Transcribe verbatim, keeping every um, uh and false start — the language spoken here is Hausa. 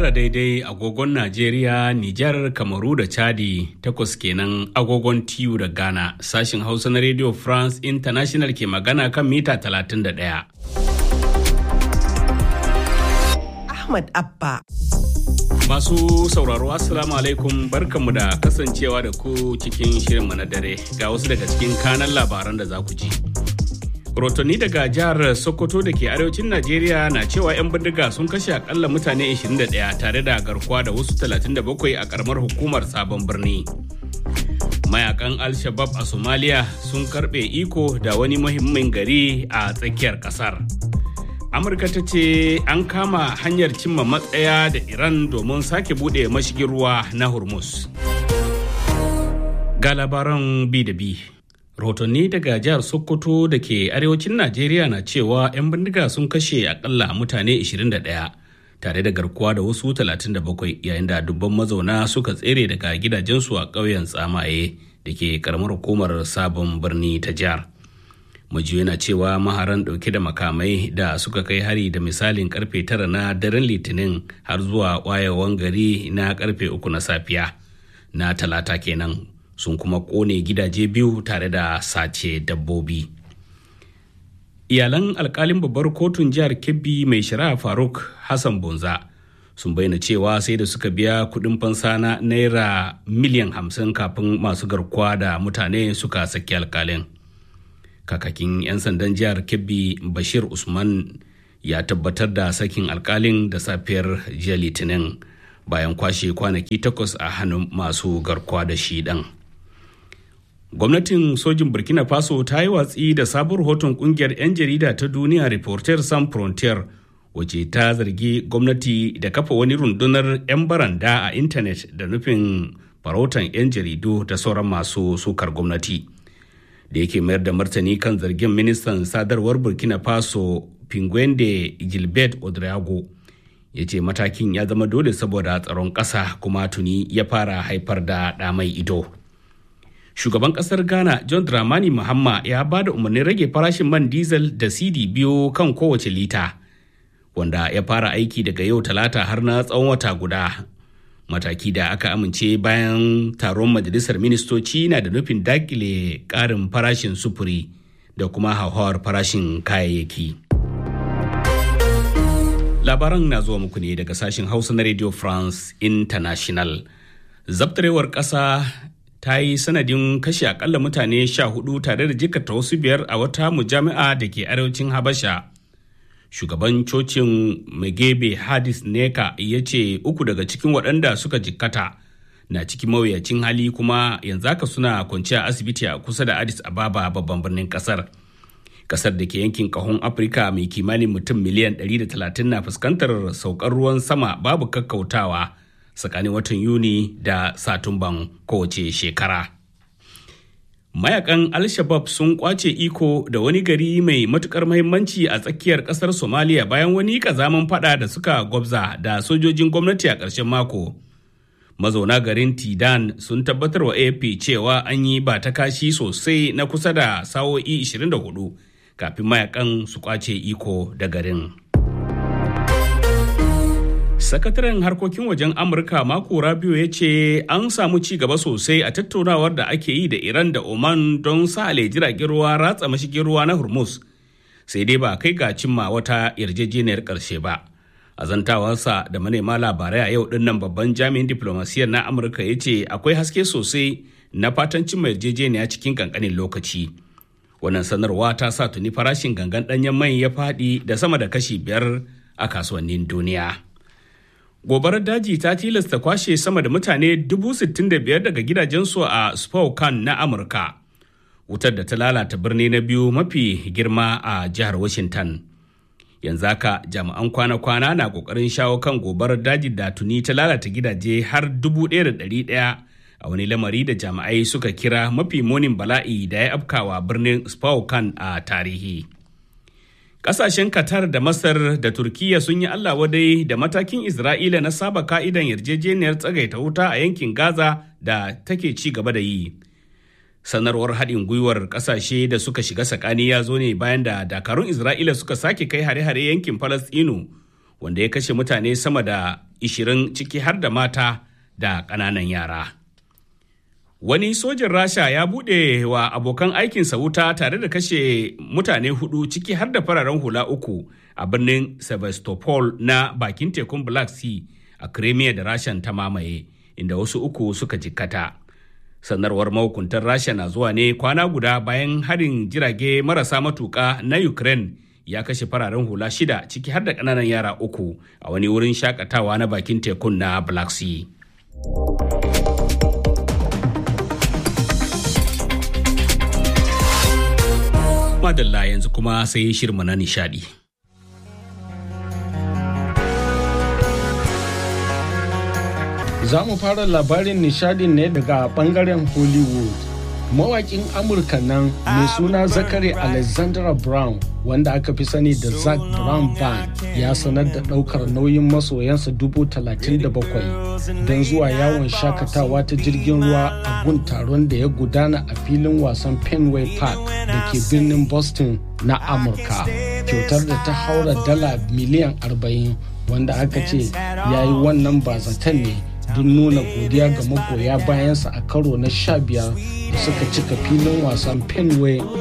Tara daidai agogon Najeriya, Nijar, Kamaru da Chadi, takwas kenan agogon T U da Ghana. Sashin Hausa na Radio France International ke magana kan mita talatin da ɗaya. Ahmad Abba. Masu sauraro Assalamu alaikum, barkanmu da kasancewa da ku cikin shirinmu na dare. Ga wasu daga cikin kanan labaran da za ku ji. Rotoni daga jihar Sokoto da ke arewacin Najeriya na cewa 'yan bindiga sun kashe akalla mutane ashirin da ɗaya tare da garkuwa da wasu talatin da bakwai a karamar hukumar Sabon Birni. Mayakan Al-Shabab a Somalia sun karbe iko da wani muhimmin gari a tsakiyar kasar. Amurka ta ce an kama hanyar cimma matsaya da Iran domin sake bude mashigin ruwa na Hormuz. Ga labaran bi da bi. Rahotanni daga jihar Sokoto da ke arewacin Najeriya na cewa 'yan bindiga sun kashe akalla mutane ashirin da ɗaya tare da garkuwa da wasu talatin da bakwai yayin da dubban mazauna suka tsere daga gidajensu a ƙauyen Tsamaye da ke karamar hukumar Sabon Birni ta jihar. Majiyoyi na cewa maharan ɗauke da makamai da suka kai hari da misalin karfe tara na daren Litinin har zuwa wayewan gari na karfe uku na safiya na Talata kenan. Sun kuma kone gidaje biyu tare da sace dabbobi. Iyalan alkalin babbar kotun jihar Kebbi mai shari'a Faruk Hassan Bonza sun bayyana cewa sai da suka biya kudin fansa na naira miliyan hamsin kafin masu garkuwa da mutane suka saki alkalin. Kakakin 'yan sandan jihar Kebbi Bashir Usman ya tabbatar da sakin alkalin da safiyar jiya Litinin bayan kwashe kwanaki takwas a hannun masu garkuwa da shi ɗan. Gwamnatin sojin Burkina Faso ta yi watsi da sabon rahoton kungiyar 'yan jarida ta duniya Reporters Sans Frontières wace ta zargi gwamnati da kafa wani rundunar 'yan baranda a intanet da nufin farautan 'yan jaridu da sauran masu sukar gwamnati. Da yake mayar da martani kan zargin ministan sadarwar Burkina Faso Pingwende Gilbert Odrago ya ce matakin ya zama dole saboda tsaron ƙasa kuma tuni ya fara haifar da ɗa mai ido. Shugaban kasar Ghana John Dramani Mahama ya ba da umarnin rage farashin man diesel da sidi biyu kan kowace lita, wanda ya fara aiki daga yau Talata har na tsawon wata guda. Mataki da aka amince bayan taron majalisar ministoci na da nufin dakile ƙarin farashin sufuri da kuma hauhawar farashin kayayyaki. Labaran na zuwa muku ne daga sashen Hausa na Radio France International. Zabtarewar ƙasa ta yi sanadin kashe akalla mutane sha hudu tare da jikata wasu biyar a wata mujami'a da ke arewacin Habasha. Shugaban cocin Megebe Hadis Neka ya ce uku daga cikin waɗanda suka jikkata na cikin mawuyacin hali kuma yanzu haka suna kwanciya asibiti a kusa da Addis Ababa babban birnin ƙasar. Ƙasar da ke yankin ƙahon Afirka mai kimanin mutum miliyan ɗari da talatin na fuskantar saukar ruwan sama babu kakkautawa tsakanin watan Yuni da Satumban kowace shekara. Mayakan Al-Shabab sun kwace iko da wani gari mai matukar mahimmanci a tsakiyar kasar Somalia bayan wani kazaman fada da suka gwabza da sojojin gwamnati a ƙarshen mako. Mazauna garin Tidan sun tabbatar wa A F P cewa an yi ba ta kashi sosai na kusa da sa'o'i ashirin da hudu kafin mayakan su kwace iko da garin. Sakataren harkokin wajen Amurka Marco Rubio ya ce an samu ci gaba sosai a tattaunawar da ake yi da Iran da Oman don sahale jiragen ruwa ratsa mashigin ruwa na Hormuz. Sai dai ba kai ga cimma wata yarjejeniyar ƙarshe ba. A zantawarsa da manema labarai a yau dinnan babban jami'in diplomasiyar na Amurka ya ce akwai haske sosai na fatan cimma yarjejeniya cikin kankanin lokaci. Wannan sanarwa ta sa tuni farashin gangan ɗanyen mai ya faɗi da sama da kashi biyar a kasuwannin duniya. Gobarar daji ta tilasta kwashe sama da mutane dubu sittin da biyar daga gidajensu a Spokane na Amurka. Wutar da ta lalata birni na biyu mafi girma a jihar Washington. Yanzu haka jami'an kwana-kwana na kokarin shawo kan gobarar daji da tuni ta lalata gidaje har dubu ɗaya da ɗari ɗaya a wani lamari da jami'ai suka kira mafi munin bala'i da ya afkawa birnin Spokane a tarihi. Ƙasashen Qatar da Masar da Turkiyya sun yi Allah wadai da matakin Isra'ila na saba ka'idan yarjejeniyar tsagaita wuta a yankin Gaza da take ci gaba da yi. Sanarwar haɗin gwiwar ƙasashe da suka shiga sakani ya zo ne bayan da dakarun Isra'ila suka sake kai hare-hare yankin Falasɗinu wanda ya kashe mutane sama da ishirin ciki har da mata da ƙananan yara. Wani sojin Rasha ya buɗe wa abokan aikinsa wuta tare da kashe mutane hudu ciki har da fararen hula uku a birnin Sevastopol na bakin tekun Black Sea a Crimea da Rashan ta mamaye, inda wasu uku suka jikkata. Sanarwar mahukuntar Rasha na zuwa ne kwana guda bayan harin jirage marasa matuƙa na Ukraine ya kashe fararen hula shida ciki har da ƙananan yara uku a wani wurin shakatawa na bakin tekun na Black Sea. Madalla yanzu kuma sai shirma na nishadi. Za mu fara labarin nishadin ne daga bangaren Hollywood. Mawakin Amurka nan mai suna Zachary Alexander Brown, wanda aka fi sani da Zac Brown Band, ya sanar da daukar nauyin masoyansa dubu talatin da bakwai don zuwa yawon shakatawa ta jirgin ruwa a gun taron da ya gudana a filin wasan Fenway Park da ke birnin Boston na Amurka. Kyautar da ta haura dala miliyan arba'in, wanda aka ce ya yi wannan bazatan ne don nuna godiya ga magoya bayansa a karo na sha biyar da suka cika filin wasan Fenway